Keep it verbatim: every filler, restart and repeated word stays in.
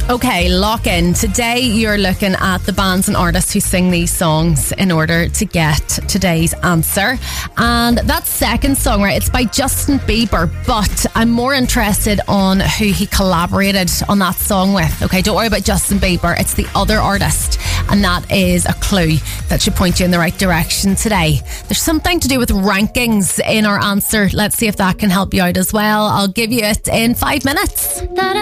Okay, lock in. Today you're looking at the bands and artists who sing these songs in order to get today's answer. And that second song, right, it's by Justin Bieber, but I'm more interested on who he collaborated on that song with. Okay, don't worry about Justin Bieber. It's the other artist, and that is a clue that should point you in the right direction today. There's something to do with rankings in our answer. Let's see if that can help you out as well. I'll give you it in five minutes.